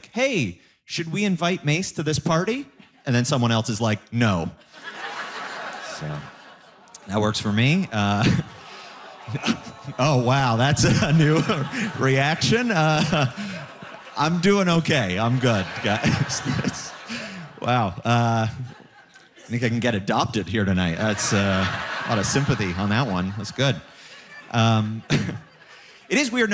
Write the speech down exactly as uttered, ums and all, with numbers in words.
hey, should we invite Mace to this party? And then someone else is like, no. So that works for me. Uh, oh, wow, that's a new reaction. Uh, I'm doing okay. I'm good, guys. Wow. Uh, I think I can get adopted here tonight. That's uh, a lot of sympathy on that one. That's good. Um, it is weird.